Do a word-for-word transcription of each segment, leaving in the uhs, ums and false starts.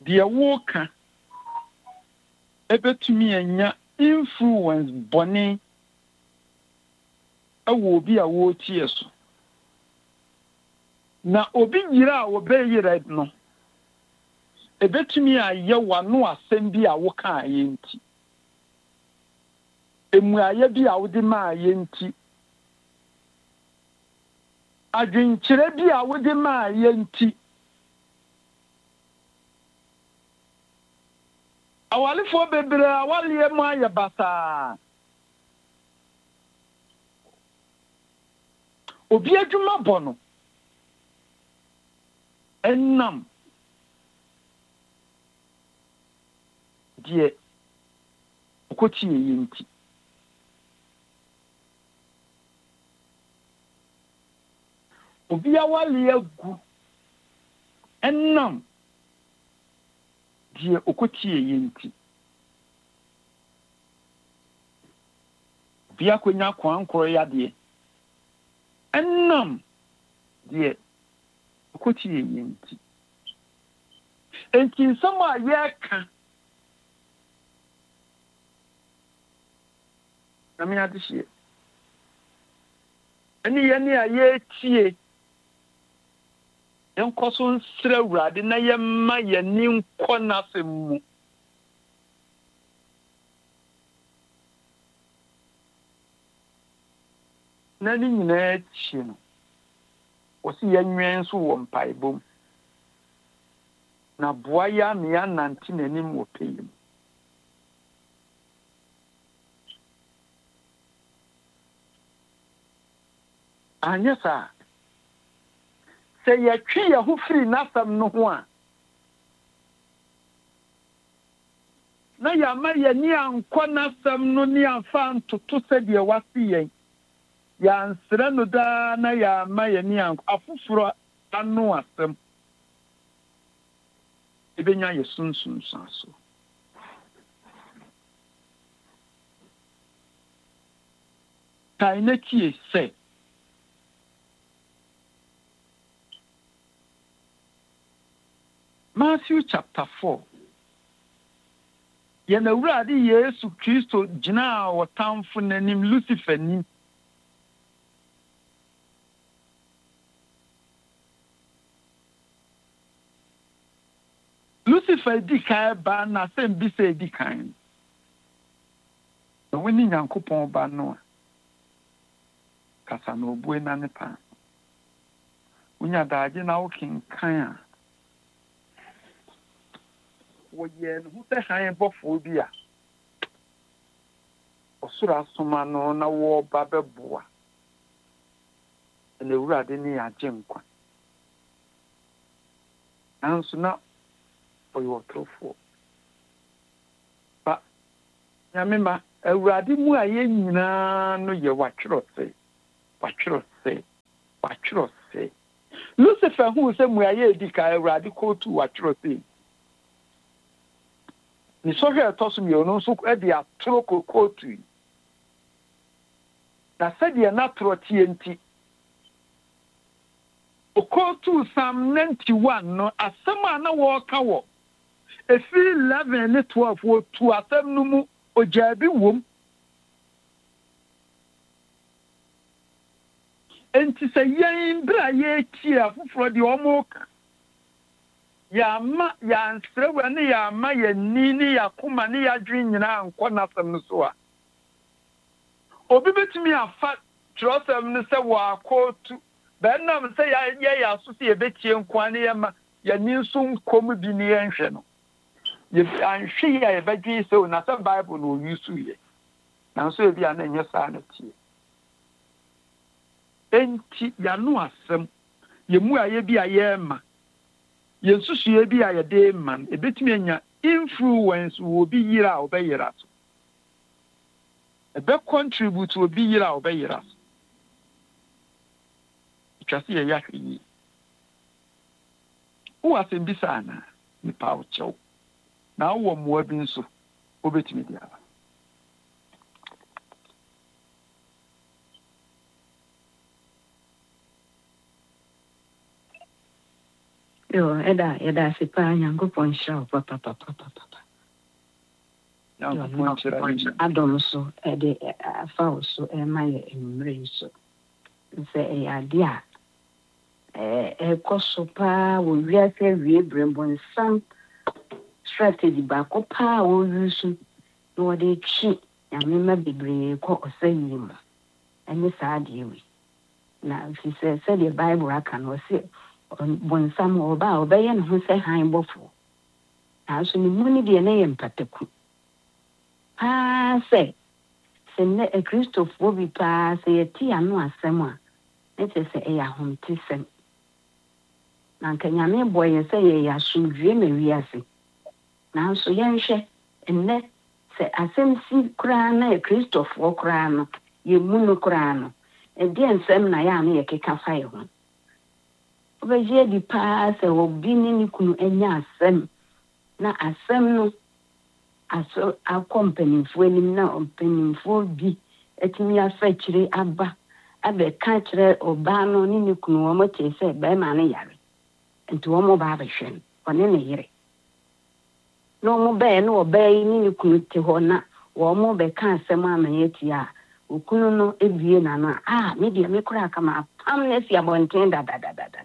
dia woka ebetumi anya influence bone awo bi a wo tie so na obi yira a obeyira no ebetumi ayɛ wano asɛm bi a woka ayenti emuayɛ bi a wode ma ayenti adwenkyerɛ bi a wode ma ayenti awalefo bebree awaleɛ mu ayɛ basaa obi adwuma bɔ no ɛnam deɛ okotie yenti obi awaleɛ gu ɛnam deɛ okotie yenti obi akonya kwankoro yadeɛ ɛnam deɛ okotie yenti enti nsɛm a yɛka na me adehye ɛne yɛne a yɛtie yɛnkɔ so nsrɛ Awurade na yɛmma yɛni nkɔ n'asɛm mu na ne nyinaa akyi no wɔsi yɛnwɛn nso wɔ mpaebom na boa yɛ ama yɛanante n'anim wɔ pɛyi mu anyɛ saa sɛ yɛtwe yɛ ho firi n'asɛm no ho a na yɛama yɛni ankɔ n'asɛm no ne amfa ntoto sɛdeɛ wase yɛn yɛansrɛ no daa na yɛama yɛni ankɔ afoforɔ ano asɛm ebenya yɛ sunsunsan so kae na tie sɛ Matthew chapter four. Yɛn Awurade Yesu Kristo gyina a wɔtamfo n'anim Lucifer nim. Lucifer di kan ba na sɛm bi sɛ di kan. Na wani Nyankopɔn ba no a kasa na obue na ne pa. Wonya daagye na wokenkan a wɔyɛ no ho sɛ han bɔfoɔ bi a ɔsoro asoma no na wɔba bɛboa na Awurade ne yɛagye nkwa nanso na ɔyɛ ɔtorofoɔ ba nyame ma Awurade mu a yɛn nyinaa no yɛ watwerɛ sɛ watwerɛ sɛ watwerɛ sɛ Lucifer hu sɛ mu a yɛdi ka Awurade kɔɔtu watwerɛ sɛ ni sɔhwɛ ɛtɔ so mmienu nso de atoro kokootu na sɛdeɛ n'atoro tie nti okootu Psalm ninety-one no asɛm a na wɔɔka wɔ efi eleven ne twelve wɔtu asɛm no mu ogya bi wom enti sɛ yɛn bere a yɛtie afoforɔ deɛ ɔmo ka yama yansrɛ ne yama yɛni ne yakoma ne yadwen nyinaa nkɔ n'asɛm no so a obi betumi afa kyerɛsɛm no sɛ wɔakɔɔtu bɛnam sɛ yɛyɛ aso sɛ yɛbɛtie nkoa ne yɛma yɛni nso nkɔm bi ne yɛnhwɛ no anhwe yi a yɛbɛdwe sɛ o na sɛ Bible no oyi so yɛ nanso ebi a na ɛnyɛ saa no tie enti yɛano asɛm yɛmu a yɛbi a yɛma yɛnsusue bi a yɛde ma no ebetumi anya influence wɔ bi yira a ɔbɛyira so ebe contribute obi yira a ɔbɛyira so itwa sɛ yɛyɛ ahwɛ yi wo asɛm bi saa na nipa ɔkyɛw na wɔ mmoa bi nso wobɛtumi di aba Yo, Eda, Eda, c'est pas un peu pour un chat, papa, papa, papa. Adom so, Ede, Afa so, Emma, Emre so. Say, Adia, a cosopa will reassess Rebrambon some strategy back up power use no de cheat. I remember the brave cock or say him. And Miss Adi. Now, she says, say the Bible I can say. When some or bow, bay and who say high before. Now, so the money be a name particular. Ah, say, say, a Christoph will be pass a tea and no someone. Let us say a home tissem. Now, can you mean boy and say a should dream a reassy? Now, so young she and let say a same see crown a Christoph or crown, you moon crown. And then some Nayani a kick a fire one. Obeje di pa se obi ni kunu enya asem na asem no aso a company fo enim na company fo bi etimi afa kire aba abe ka kire oba no ni ni kunu wo mo che se be ma ne yare enti wo mo ba ba hwen one ne yire no mo be no obe ni ni kunu te ho na wo mo be ka asem ama yeti a okunu no ebie na no ah me de me kura kama pam ne si abonten da da da da da.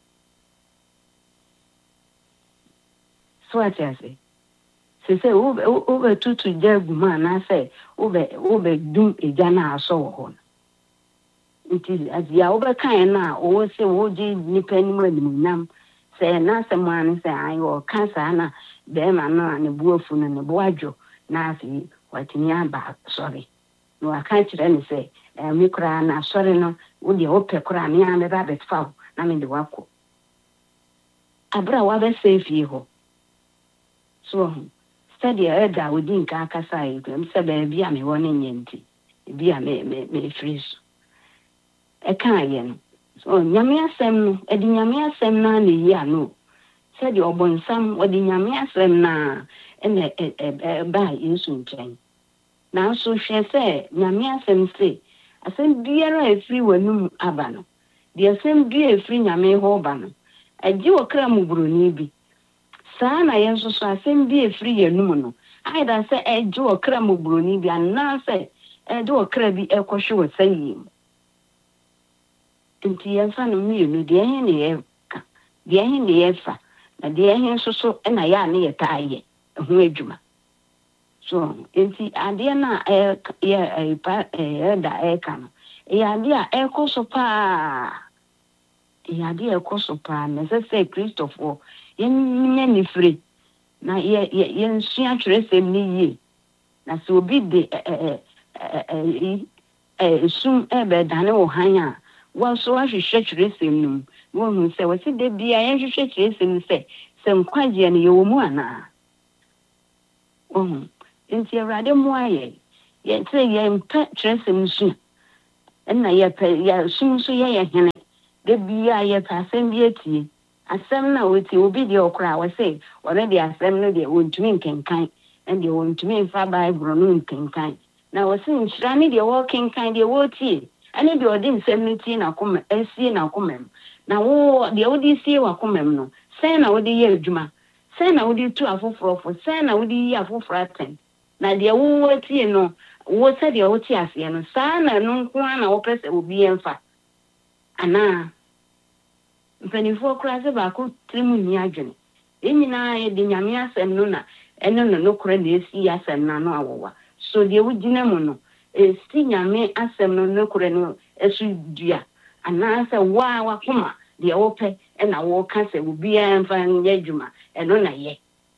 So I say, she say, Ube Ube tutu jaguma, and I say, Ube Ube doom a jana so hon. It is as the over kind now, or say, Woji Nipenny Nam, say, Nasa man, say, I or Cansana, them and no, and a bullfun and a boajo, Nasi, what in Yamba, sorry. No, I can't really say, and we cry, and sorry, no, would the opera cry me and the rabbit fowl, I mean the wako. Abra wabe safe you. So, study a head that we didn't carcasai, and said, baby, I'm a one in Yenti. Be a me, me, me, freeze. A kind. So, Yamia Sem, a Yamia Sem Nani, ya no. Said your born some, what the Yamia Sem na, and a by in soon chain. Now, so she say, Yamia Sem say, I send dear a free when abano. The same dear free Yame Hobano. A dew a cram brunibi. Sana yenso so asem bi efri yenum no aida se ejo okra mo broni bi ana se ejo okra bi ekohwe sayim enti yenfa no mi no de hen ne ye ka de hen ne ye fa na de hen so so na ya ne ye taaye ho adwuma so enti ade na e ye pa e da e ka no e ade a ekoso pa e ade ekoso pa na se se Christopher yen ni free na ye yen sua tresem ni ye na so obi de eh eh eh sum e be dane wo han a wo so ahwehwe tresem num wo hu se wo se de bia yen hwehwe tresem se se nkwaje ne ye wo mu ana um nti awrade mu aye ye tre ye mpa tresem su na ye pa ye sum so ye ye hene de bia ye pa sem bi etie asem na woti obi de okra we say already asem no de wontumi nkenkan and de wontumi fa Bible no nkenkan na we say nchira ne de wo kenkan de woti ane de odi nsem no ti na koma esie na koma na wo de odi sie wa koma no say na odi ye adwuma say na odi tu afoforo fo say na odi yi afoforo aten na de wo woti no wo say de woti ase no sa na no nko na wo pese obi enfa ana mpanifo kura se ba ko trimu ni adwene enyina ye de nyame asem no na eno no no kura na esi asem na no awowa so de wugina mu no esi nyame asem no no kura no esu dua ana se wa wa koma de wo pe na wo ka se obi amfa nye dwuma eno na ye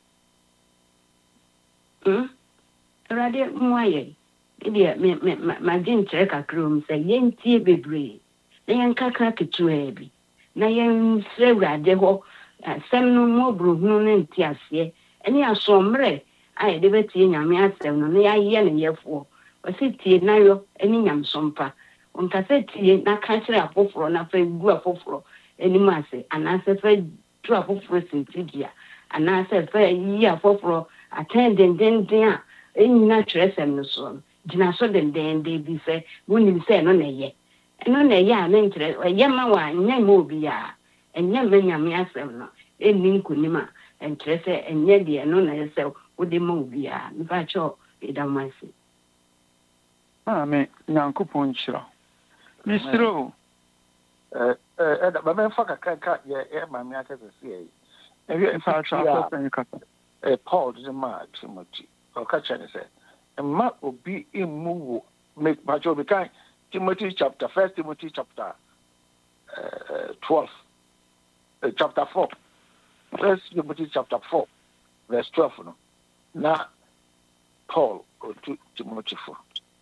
hm rade mu aye de me me ma din tere kakrom se yentie bebre na yankakra ketua bi na yen srewrade ho asem no mo brohunu ne ntiase eni asomre ai de betie nyame asem no na yaye ne yefo ositie nayo eni nyamsompa onka se tie na ka kire afoforo na fa gu afoforo eni mase anase fa du afoforo sintidia anase fa yi afoforo attending den den a eni na tresem no so gina so den den de bi se woni se no na ye eno na ye a na ntre ye ma wa nya mo bi ya enya me nyame asem no ɛnni nkonim a ɛnkyerɛ sɛ ɛnyɛ deɛ no na ɛyɛ sɛ wode ma obi a mefa kyɛ ɛda mo ase. Maame Nyankopɔn nhyira. Misro. Eh eh da ba fa kakra ka ye e maame aka sɛ sɛ ɛhwɛ fa twa fa ka. Eh Paul de ma Timothy. O ka kyerɛ sɛ mma obi emu wo make ma cho be kan Timothy chapter First Timothy chapter uh, twelve uh, chapter four. First Timothy chapter four verse twelve no. Na Paul or to Timothy for.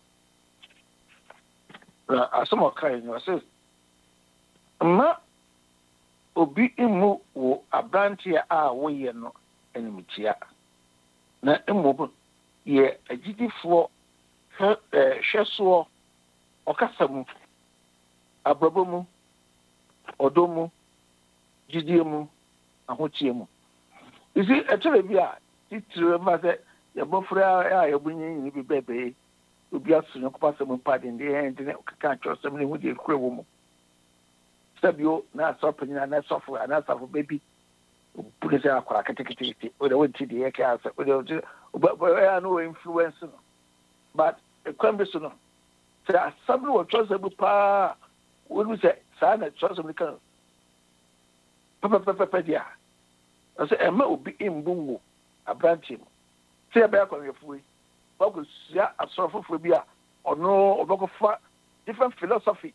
Na asoma kai no say ma obi imu wo abrantia a woyɛ no enimitia na emu ye agidifo hwɛ hwɛsoɔ ɔkasa mu abrabo mu ɔdɔ mu gidie mu ahotie mu isi ɛtɔre bi a titire ma sɛ yɛbɔfra a yɛbunyi ni bi bɛbɛ obi aso no kopa sɛ mu pade ndi ɛndi ne kaka kyerɛ sɛ mu hu de kure wo mu sabio na asɔpenya na sɔfo na asɔfo baby obi sɛ akwara ketekete o de wonti de yɛka asɛ o de o no influence no but ekwan bi so no sɛ asabri wɔ kyerɛ sɛ bu pa wonu sɛ saa na kyerɛ sɛ mu kan papa papa papa dia sɛ ɛma obi mbu wo abrantie mu sɛ ɛbɛyɛ kɔnwɛfo yi bako sia asɔrɔfo bi a ɔno ɔbɛkɔ fa different philosophy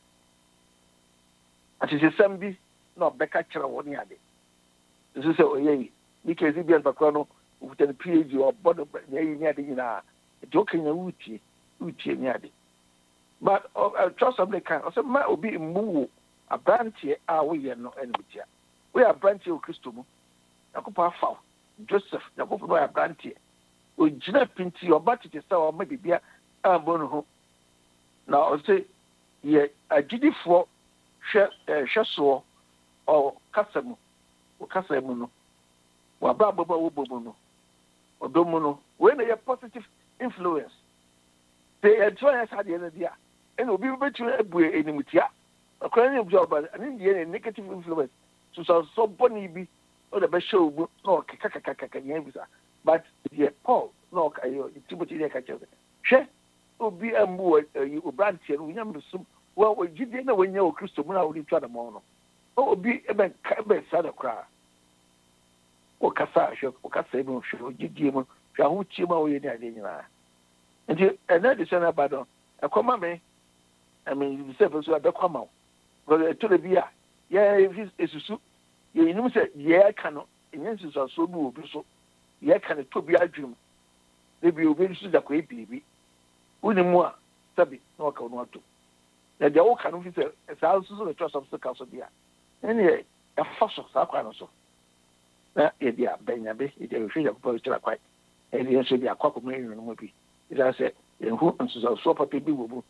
atisesɛm bi na ɔbɛka kyerɛ wɔ ne ade nso sɛ ɔyɛ yi ne kɛse bi antakora no ɔkuta ne P H D ɔbɔ no ne ayi ne ade nyinaa nti ɔkanya wotie wotie ne ade but trɔsɔm ne kan ɔsɛ ma obi mmu wo abranteɛ a woyɛ no animtia woyɛ abranteɛ wɔ Kristo mu Nyankopɔn afa Joseph Nyankopɔn no yɛ abranteɛ ogyina pinti ɔba tete sɛ ɔma bibia ambɔ no ho na ɔsɛ yɛ agyidifoɔ hwɛ hwɛsoɔ ɔkasa mu ɔkasa mu no waba abɔbɔ a wɔbɔ mu no ɔdɔ mu no wei na yɛ positive influence sɛ yɛntoa yɛ saa deɛ no deɛ a ɛna obi bɛtumi abue animtia ɔkora ne bia ɔba ɛne deɛ ne negative influence susɔnsɔ bɔne bi ɔde bɛhyɛ wo mu na ɔkekakakaka nyɛ bi sa but deɛ Paul na ɔkayɛ Timothy deɛ ka kyerɛ hwɛ obi ambu wɔ obranteɛ no wonya mbesum wɔ gyidie na wɔnya wɔ Kristo mu na wɔde twa dɛmɔ no obi ɛbɛnka ɛbɛnsa no koraa wɔkasa hwɛ wɔkasa mu hwɛ gyidie mu hwɛ ahokyie mu a wɔyɛ ne adeɛ nyinaa nti ɛnɛ de sɛ no aba no ɛkɔma me ɛme sɛ fɛ so abɛkɔma wo ɛtɔre bi a yɛ esusu yɛnim sɛ yɛka no ɛnyɛ nsusuasoɔ bi wɔ bi so yɛka no tɔ bi adwene mu na bi obi nso da kɔ ebiribi wone mu a sɛbi na wɔka wo no ato na deɛ woka no fi sɛ saa nso so na twɛ sɔm so ka so bi a ɛne ɛfa so saa kwa no so na yɛde abɛnyabe yɛde ahwehwɛ Nyankopɔn kyerɛ kwae ɛde nso de akɔ akɔma ɛnu no mu bi ɛsiane sɛ yɛnhu nsusuasoɔ papa bi wɔ mu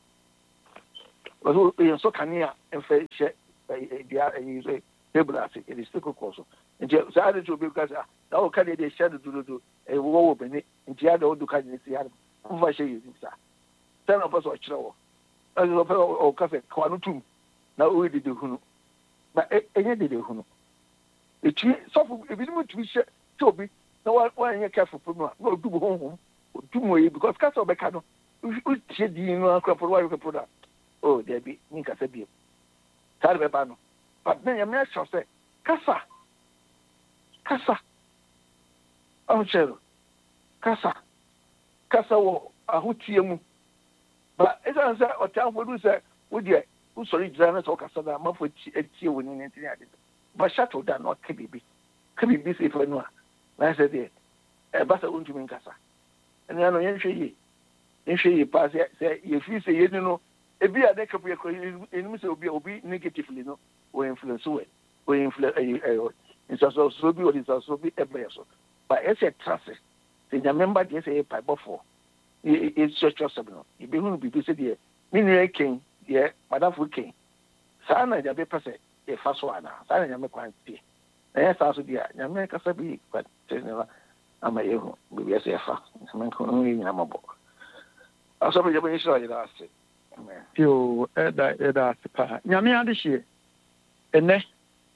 ɔso yɛn so kanea ɛmfa hyɛ dua ɛyi so table ase yɛde stick kɔ so nti saa de to obi ka sɛ na wɔka deɛ de hyɛ no dododo ɛwɔ wɔ bɛni nti ada wɔdo ka nyɛ si ha no mfa hyɛ yɛ sa sɛ na ɔpɛ sɛ ɔkyerɛ wɔ ɛsɛ ɔpɛ ɔka sɛ kawa no tum na ɔyɛ dede hunu na ɛnyɛ dede hunu ɛtumi sɔfo ebinom tumi hyɛ sɛ obi na wɔanyɛ kɛfo po no a na ɔdum honhom ɔdum wɔ yi because kasa ɔbɛka no wotie din no akora po no wɔayɛ kɛpo no a o dabi ne nkasa bio saa de bɛba no but na nyame ahyɛ sɛ kasa kasa ɔkyerɛ no kasa kasa wɔ ahotie mu ba ɛsiane sɛ ɔtamfo du sɛ wodeɛ wosɔre gyina no sɛ wokasa no amafo atie wɔ ne ntini ade ba hyɛto da na ɔka biribi ka biribi sɛ fa no a na sɛ deɛ ɛba sɛ wontumi nkasa ɛnea no yɛnhwɛ yie yɛnhwɛ yie paa sɛ yɛfiri sɛ yɛni no ebi a ne kapo yɛkɔ ɛnim sɛ obi obi negatively no wɔ influence wɔ wɔ influence ɛyɛ nsasoso bi wɔde nsasoso bi ɛbrɛ so ba ɛsɛ trase sɛ nyame mba deɛ sɛ yɛ paebɔfoɔ yɛsuakyerɛ sɛm no yɛbɛhu no biribi sɛ deɛ me nua kɛn deɛ madamfo kɛn saa na nyame pɛ sɛ yɛfa so anaa saa na nyame kwan tie na ɛyɛ saa so deɛ a nyame kasa bi kwatɛneva ama yɛhu biribi ɛsɛ yɛfa nyame nko no yɛ nyina mɔbɔ asɔfo yɛbɛ yɛhyira yɛda ase yo ɛda ɛda ase paa nyame ade hyeɛ ɛnɛ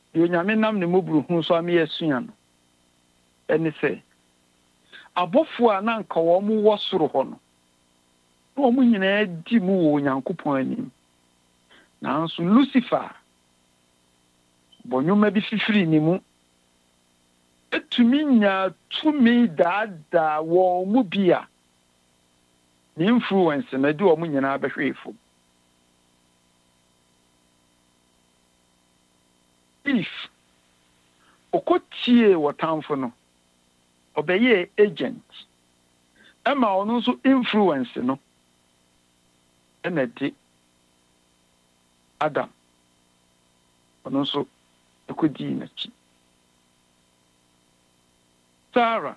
deɛ onyame nam ne mmɔburu hu so ame yɛasua no ɛne sɛ abɔfoɔ a na nka wɔn mo wɔ soro hɔ no na wɔn nyinaa di mu wɔ onyankopɔn anim nanso lucifer bɔnwoma bi fifiri ne mu etumi nya tumi daadaa wɔn mu bi a ne influence na de wɔn nyinaa bɛhwɛ efom. If okotie wɔtamfo no ɔbɛyɛ agent ɛma ɔno nso influence no ɛna de Adam ɔno nso ɛkɔdii n'akyi. Sarah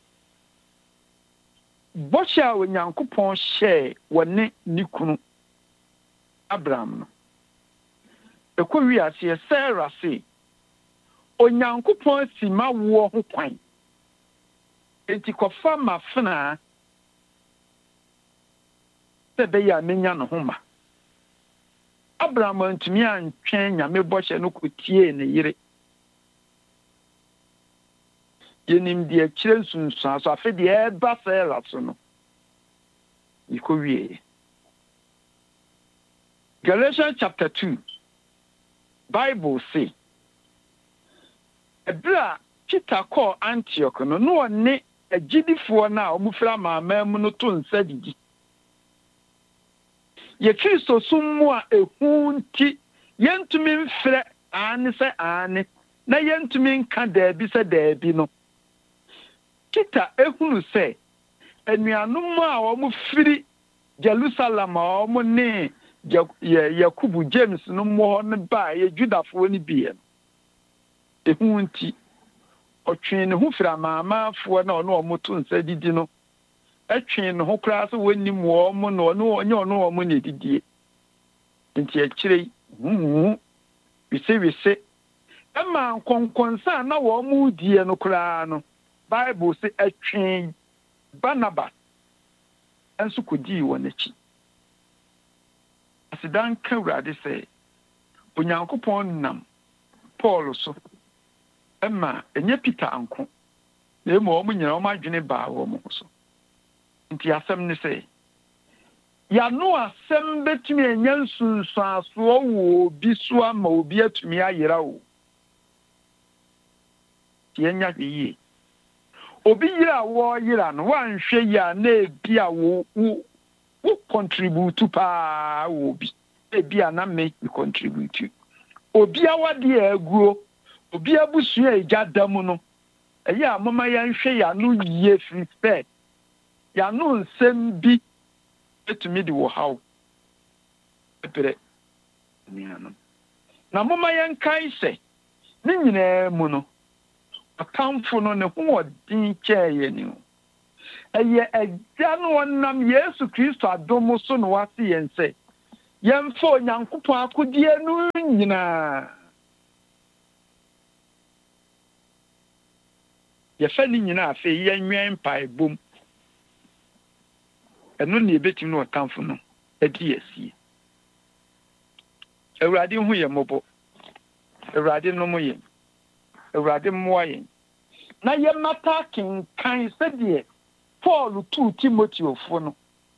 bɔhyɛ a Onyankopɔn hyɛɛ wɔne ne kunu Abraham no ɛkɔ wiaseɛ Sarah se Onyankopɔn si ma woɔ ho kwan enti kɔfa mafenaa sɛ bɛyɛ a menya ne ho ma. Abraham antumi antwɛn nyame bɔhyɛ no kɔtie ne yere. Yɛnim deɛ kyerɛ nsunsuan so afe deɛ ɛba Sarah so no yɛkɔ wie. Galatians chapter two Bible say ɛberɛ a Peter kɔɔ Antioch no na ɔne agyidifoɔ no a ɔmofiri amaaman mu no to nsa didi. Yɛ Kristo som mu a ehu nti yɛntumi mfrɛ aane sɛ aane na yɛntumi nka daabi sɛ daabi no. Peter ehunu sɛ anuanom a wɔmofiri Jerusalem a wɔmo ne Yakubu James no mo no ba yɛ Judafoɔ no bi no ehu nti ɔtwe ne ho firi amaamaafoɔ na ɔno ɔmo to nsa didi no ɛtwe ne ho koraa sɛ wɔnnim wɔn no ɔno ɔnyɛ ɔno ɔmo na edidie nti akyire huhu wise wise ɛma nkɔnkɔnsa na wɔn mo die no koraa no Bible sɛ ɛtwe Barnabas ɛnso kɔdii wɔn akyi. Asidan ka Awurade sɛ Onyankopɔn nam Paul so ɛma ɛnyɛ Peter anko na emu wɔn nyinaa wɔn adwene baa wɔn ho so. Nti asɛm ne sɛ yano asɛm betumi enya nsunsuasoɔ wɔ obi so ama obi atumi ayera o. Yɛnya yie. Obi yira wo yira no wanhwɛ ya na ebi a wo wo contribute pa wo bi ebi a na me contribute obi awade aguo obi abusu agya dam no ɛyɛ amama yɛnhwɛ ya no yie free fair ya no nsɛm bi etumi de wo haw epere niano na mama yɛnkan sɛ ne nyinaa mu no akamfo no ne ho ɔdin kyɛɛ ni o ɛyɛ agya no ɔnam Yesu Kristo adom so no wase yɛn sɛ yɛmfa Onyankopɔn akodie no nyinaa yɛfɛ ne nyinaa afei yɛnwɛn mpaebom ɛno ne yɛbɛtumi no ɔtamfo no adi asie. Awurade hu yɛ mmɔbɔ, Awurade nom yɛn, Awurade mmoa yɛn na yɛmmata kenkan sɛdeɛ Paul tu Timoteo fo no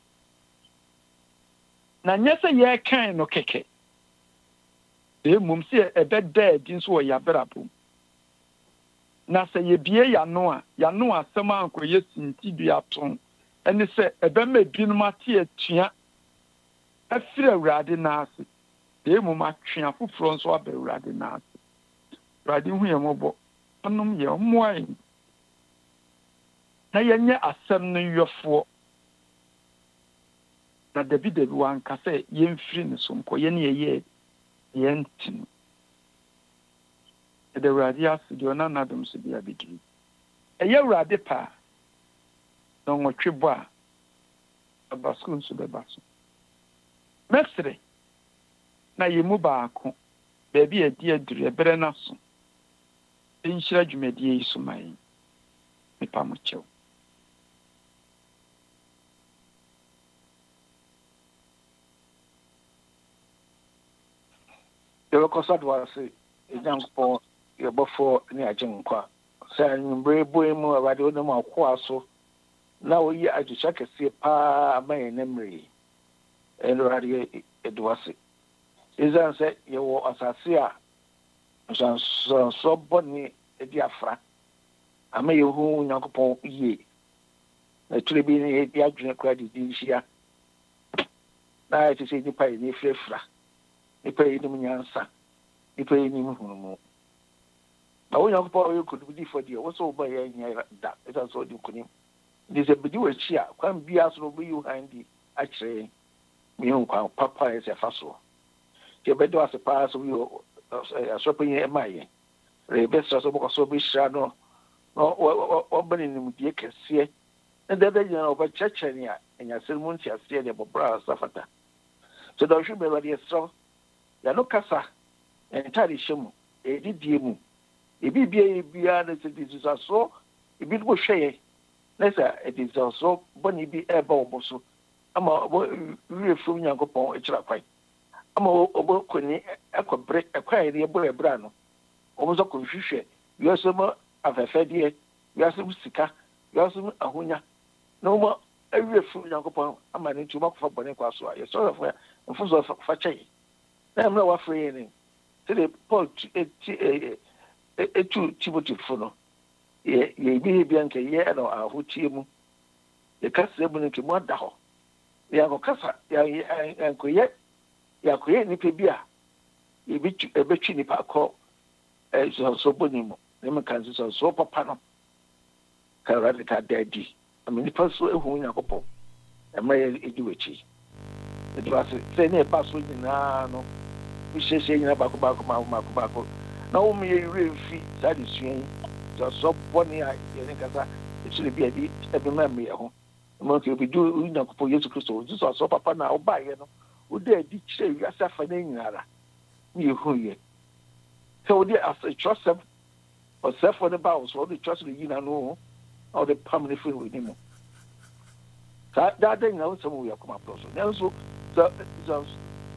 na nyɛ sɛ yɛkan no kɛkɛ mmom sɛ ɛbɛda adi nso wɔ yɛabrabɔ na sɛ yɛbie yɛano a yɛano asɛm ankɔyɛ sintidua ato ɛne sɛ ɛbɛma binom ate atua afiri Awurade n'ase mmom atwea foforɔ nso aba Awurade n'ase. Awurade hu yɛn mmɔbɔ ɔnom yɛ mmoa yɛn na yɛnyɛ asɛm no yɔfoɔ na dabi dabi wanka sɛ yɛmfiri ne so nkɔ yɛne yɛyɛ yɛnti no ɛda Awurade ase deɛ ɔna n'adom so bi abɛduru ɛyɛ Awurade paa na ɔnwɔtwe bɔ a aba so nso bɛba so. Mɛsere na yɛn mu baako baabi a ɛdi aduru ɛbɛrɛ n'aso ɛnhyira dwumadie yi so ma yɛn nipa mo kyɛw. yɛbɛkɔ so ade wase Yankpon, your before near Jinkwa. San brave boy more about the more quasso. Now we are to check a see pa my memory. And radio it was it. Is that said you were as a seer? So so bonny a diaphragm. I may you who Yankpon ye. The tribune a diagnostic credit this year. Now it is a pay ni frefra. Ni pay ni munyansa. Ni pay ni muhumu. Na wo Yankpon you could be for the also by that. It has all you could him. This a bidi we chia. Kwan bia so be you handy actually. Me hu kwan papa is a faso. Je bedo as a pass we a shopping e mai. Re best so bo so be sha no. No o bani ni mu die kese. And then you know but Chechenia and your ceremony as the Bobra Safata. So there should be ready so. Ya no kasa entirely shemu. E di diemu. E bi bia bia na se di so. E bi go hwe. Nessa it is also boni bi eba oboso. Ama we from Yankopon e kira kwai. Ama obo koni ekobre ekwai ne ebo ebra no. Obo so ko hwehwe. We also mo afefe die. We also sika. We also ahonya. No more every food Yankopon ama ne tuma ko fa boni kwa so. Ye so for mfuzo fa chai. Na mra wa free ni. Se de Paul e e e tu Timothy fono. Ye ye bi bi anke ye no ahotie mu. Ye kasa bu ne ke mu da ho. Ya ko kasa ya anko ye ya ko ye ni pe bia. Ye bi e be twi ni pa ko e so so boni mu. Ne me kan so so papa no. Ka radical daddy. I mean, the person who is a and my education. It was saying a password in no, we say saying about Baco Baco. Now, me a real fee, that is strange. Just so funny, I think it should be a bit every memory. Monkey will be doing for years to Christo. This was so papa now by you know. Would they did say you are suffering? You who ye. So, they are a trust them or self for the bows, or the trust you know. Or the permanent free with him. That that thing now some we have come up also. Now so so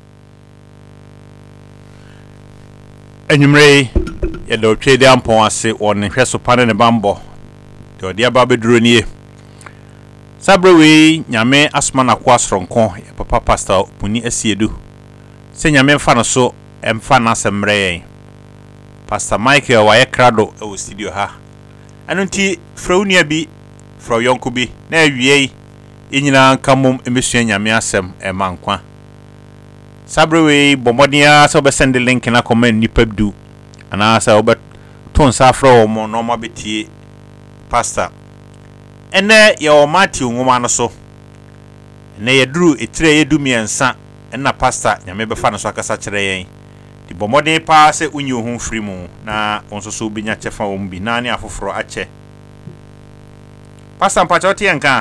Enyumre ye do twe de ampon ase won hweso pane ne bambo. De odi aba beduro nie. Sabre we nyame asma na kwa sronko ye papa pastor Puni Asiedu. Se nyame mfa no so emfa na semre yen. Pastor Michael wa ye krado e wo studio ha. Anunti fraunia bi frau yonko bi na awie enyina kamom emesua nyame asem e mankwa sabrewe bomodia so be send the link na comment ni pabdu ana sa obet ton sa fra wo no ma betie pastor ene ye o Matthew nwoma no so ene ye duru etire ye du miensa ena pastor nyame be fa no so akasa kire yen di bomodin pa se unyi ohun free mu na onso so binya chefa wo mbi na ne afoforo ache pastor mpacha oti enka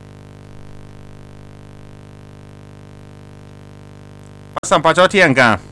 pastor mpacha oti enka